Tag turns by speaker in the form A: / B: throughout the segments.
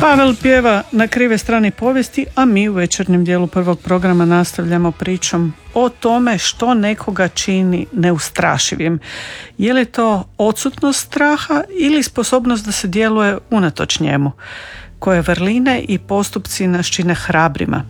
A: Pavel pjeva Na krive strane povijesti, a mi u večernjem dijelu prvog programa nastavljamo pričom o tome što nekoga čini neustrašivim. Je li to odsutnost straha ili sposobnost da se djeluje unatoč njemu? Koje vrline i postupci nas čine hrabrima?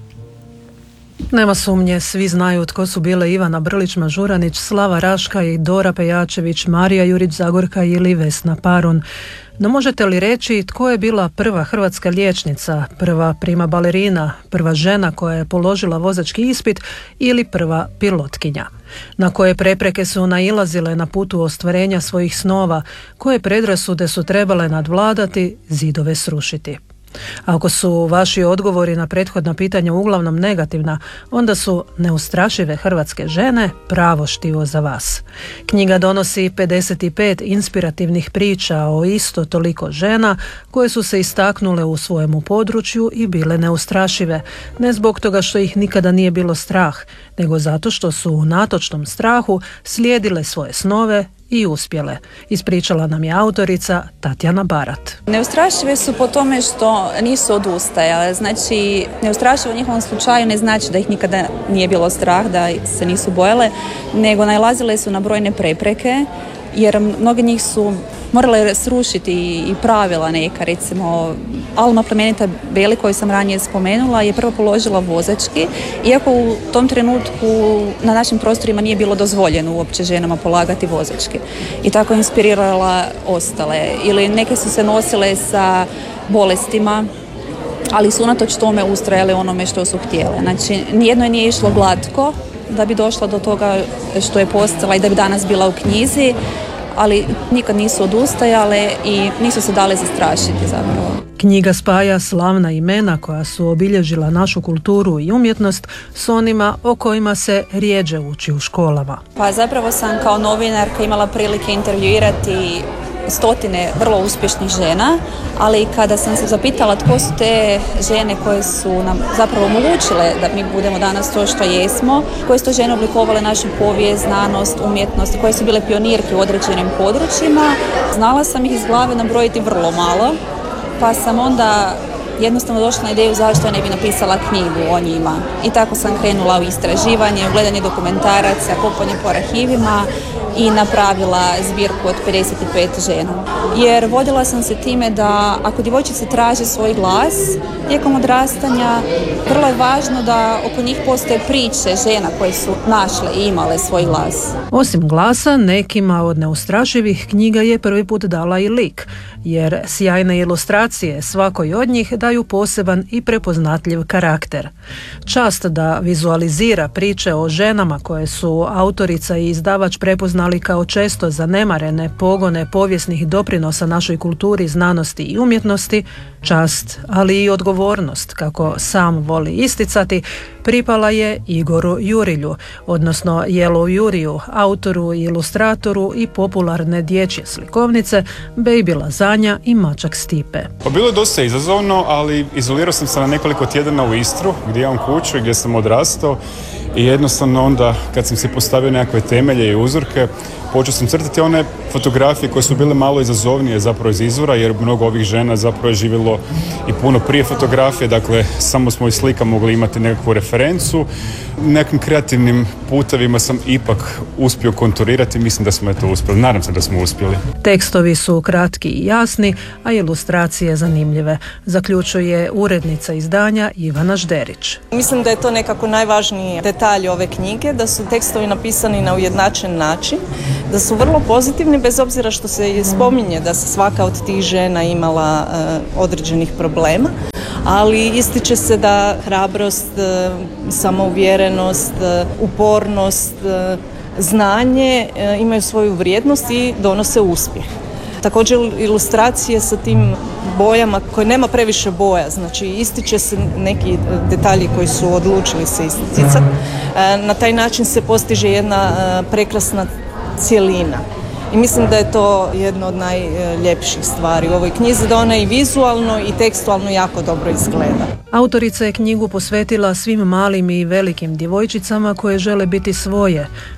B: Nema sumnje, svi znaju tko su bile Ivana Brlić-Mažuranić, Slava Raška i Dora Pejačević, Marija Jurić-Zagorka ili Vesna Parun. No možete li reći tko je bila prva hrvatska liječnica, prva prima balerina, prva žena koja je položila vozački ispit ili prva pilotkinja? Na koje prepreke su nailazile na putu ostvarenja svojih snova, koje predrasude su trebale nadvladati, zidove srušiti? Ako su vaši odgovori na prethodna pitanja uglavnom negativna, onda su neustrašive hrvatske žene pravo štivo za vas. Knjiga donosi 55 inspirativnih priča o isto toliko žena koje su se istaknule u svojemu području i bile neustrašive, ne zbog toga što ih nikada nije bilo strah, nego zato što su u natočnom strahu slijedile svoje snove i uspjele. Ispričala nam je autorica Tatjana Barat.
C: Neustrašive su po tome što nisu odustajale. Znači, neustrašive u njihovom slučaju ne znači da ih nikada nije bilo strah, da se nisu bojale, nego nailazile su na brojne prepreke, jer mnogi njih su morale srušiti i pravila neka. Recimo, Alma Plemenita Beli, koju sam ranije spomenula, je prvo položila vozački, iako u tom trenutku na našim prostorima nije bilo dozvoljeno uopće ženama polagati vozački. I tako je inspirirala ostale. Ili neke su se nosile sa bolestima, ali su unatoč tome ustrajale onome što su htjele. Znači, nijedno je nije išlo glatko da bi došla do toga što je postala i da bi danas bila u knjizi, ali nikad nisu odustajale i nisu se dale zastrašiti zapravo.
B: Knjiga spaja slavna imena koja su obilježila našu kulturu i umjetnost s onima o kojima se rjeđe uči u školama.
C: Pa zapravo sam kao novinarka imala prilike intervjuirati stotine vrlo uspješnih žena, ali kada sam se zapitala tko su te žene koje su nam zapravo omogućile da mi budemo danas to što jesmo, koje su to žene oblikovale našu povijest, znanost, umjetnost, koje su bile pionirke u određenim područjima, znala sam ih iz glave nabrojiti vrlo malo, pa sam onda jednostavno došla na ideju zašto ja ne bi napisala knjigu o njima. I tako sam krenula u istraživanje, u gledanje dokumentaraca, kopanje po arhivima i napravila zbirku od 55 žena. Jer vodila sam se time da ako djevojčice traže svoj glas tijekom odrastanja, vrlo je važno da oko njih postoje priče žena koje su našle i imale svoj glas.
B: Osim glasa, nekima od neustrašivih knjiga je prvi put dala i lik, jer sjajne ilustracije svakoj od njih daju poseban i prepoznatljiv karakter. Čast da vizualizira priče o ženama koje su autorica i izdavač prepoznali kao često zanemarene pogone povijesnih doprinosa našoj kulturi, znanosti i umjetnosti, čast, ali i odgovornost, kako sam voli isticati, pripala je Igoru Jurilju, odnosno Jelou Juriju, autoru i ilustratoru i popularne dječje slikovnice Baby Lazanja i Mačak Stipe.
D: Pa bilo je dosta izazovno, ali izolirao sam se na nekoliko tjedana u Istru, gdje imam kuću i gdje sam odrastao i jednostavno onda kad sam si postavio nekakve temelje i uzorke, počeo sam crtati one fotografije koje su bile malo izazovnije zapravo iz izvora, jer mnogo ovih žena zapravo je živjelo i puno prije fotografije, dakle samo smo iz slika mogli imati nekakvu referencu. Nekim kreativnim putevima sam ipak uspio konturirati, mislim da smo to uspjeli, nadam se da smo uspjeli.
B: Tekstovi su kratki i jasni, a ilustracije zanimljive, zaključuje urednica izdanja Ivana Žderić.
E: Mislim da je to nekako najvažniji detalj ove knjige, da su tekstovi napisani na ujednačen način, da su vrlo pozitivni bez obzira što se spominje da se svaka od tih žena imala određenih problema, ali ističe se da hrabrost, samouvjerenost, upornost, znanje imaju svoju vrijednost i donose uspjeh. Također ilustracije sa tim bojama koje nema previše boja, znači ističe se neki detalji koji su odlučili se isticati. Na taj način se postiže jedna prekrasna cjelina. I mislim da je to jedno od najljepših stvari u ovoj knjizi, da ona i vizualno i tekstualno jako dobro izgleda.
B: Autorica je knjigu posvetila svim malim i velikim djevojčicama koje žele biti svoje,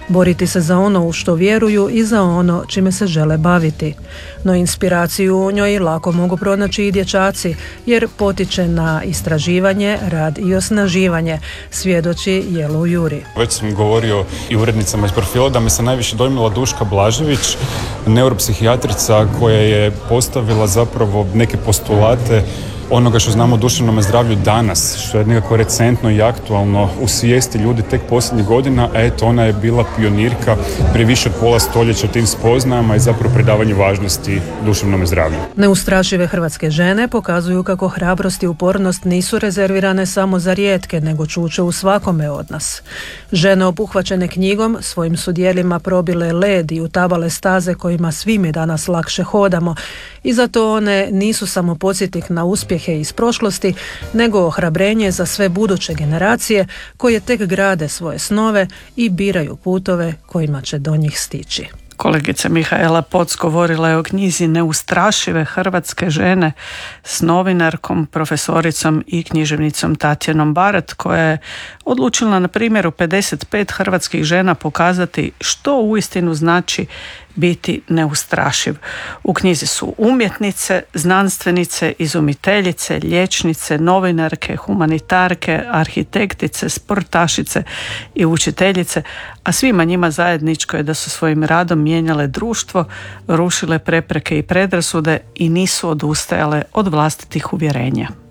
B: boriti se za ono u što vjeruju i za ono čime se žele baviti. No inspiraciju u njoj lako mogu pronaći i dječaci, jer potiče na istraživanje, rad i osnaživanje, svjedoči Jelo Juri.
D: Već sam govorio i urednicama iz profila da me se najviše dojmila Duška Blažević, neuropsihijatrica koja je postavila zapravo neke postulate onoga što znamo o duševnom zdravlju danas, što je nekako recentno i aktualno u svijesti ljudi tek posljednjih godina, a eto ona je bila pionirka prije više od pola stoljeća tim spoznajama i zapravo predavanju važnosti duševnom zdravlju.
B: Neustrašive hrvatske žene pokazuju kako hrabrost i upornost nisu rezervirane samo za rijetke, nego čuče u svakome od nas. Žene obuhvaćene knjigom svojim su djelima probile led i utabale staze kojima svi mi danas lakše hodamo, i zato one nisu samo podsjetnik na uspjehe iz prošlosti, nego ohrabrenje za sve buduće generacije koje tek grade svoje snove i biraju putove kojima će do njih stići.
A: Kolegica Mihaela Poc govorila je o knjizi Neustrašive hrvatske žene s novinarkom, profesoricom i književnicom Tatjanom Barat, koja je odlučila na primjeru 55 hrvatskih žena pokazati što uistinu znači biti neustrašiv. U knjizi su umjetnice, znanstvenice, izumiteljice, liječnice, novinarke, humanitarke, arhitektice, sportašice i učiteljice, a svima njima zajedničko je da su svojim radom mijenjale društvo, rušile prepreke i predrasude i nisu odustajale od vlastitih uvjerenja.